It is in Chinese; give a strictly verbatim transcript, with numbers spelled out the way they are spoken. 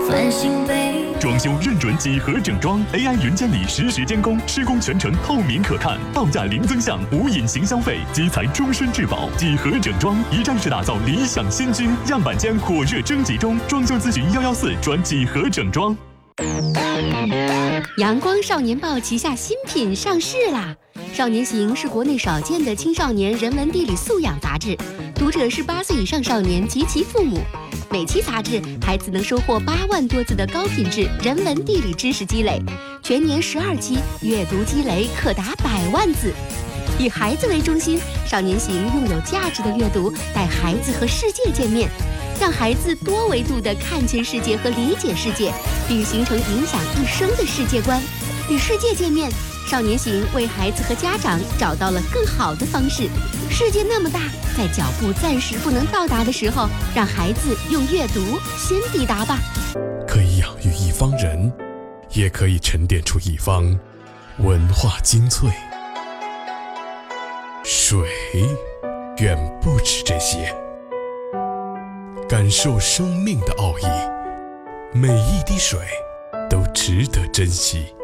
繁星杯。 装修认准几何整装 ，A I 云监理实时监工，施工全程透明可看，报价零增项，无隐形消费，基材终身质保。几何整装一站式打造理想新居，样板间火热征集中，装修咨询幺幺四转几何整装。 阳光少年报旗下新品上市啦！少年行是国内少见的青少年人文地理素养杂志，读者是八岁以上少年及其父母。每期杂志，孩子能收获八万多字的高品质人文地理知识积累，全年十二期，阅读积累可达百万字。以孩子为中心，少年行用有价值的阅读带孩子和世界见面，让孩子多维度地看见世界和理解世界，并形成影响一生的世界观。与世界见面，少年行为孩子和家长找到了更好的方式。世界那么大，在脚步暂时不能到达的时候，让孩子用阅读先抵达吧。 可以养育一方人，也可以沉淀出一方文化精粹。水远不止这些，感受生命的奥义，每一滴水都值得珍惜。